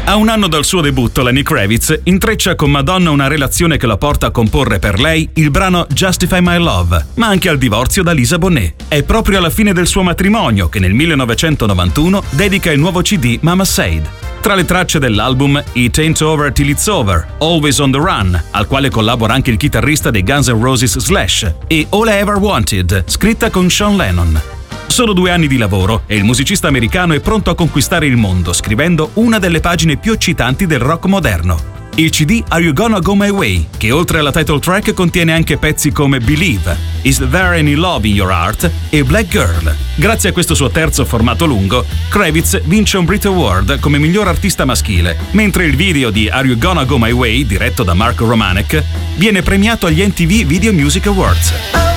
A un anno dal suo debutto, Lenny Kravitz intreccia con Madonna una relazione che la porta a comporre per lei il brano Justify My Love, ma anche al divorzio da Lisa Bonet. È proprio alla fine del suo matrimonio che nel 1991 dedica il nuovo CD Mama Said. Tra le tracce dell'album It Ain't Over Till It's Over, Always on the Run, al quale collabora anche il chitarrista dei Guns N' Roses Slash, e All I Ever Wanted, scritta con Sean Lennon. Solo 2 anni di lavoro e il musicista americano è pronto a conquistare il mondo scrivendo una delle pagine più eccitanti del rock moderno. Il CD Are You Gonna Go My Way, che oltre alla title track contiene anche pezzi come Believe, Is There Any Love in Your Heart e Black Girl. Grazie a questo suo terzo formato lungo, Kravitz vince un Brit Award come miglior artista maschile, mentre il video di Are You Gonna Go My Way, diretto da Mark Romanek, viene premiato agli MTV Video Music Awards.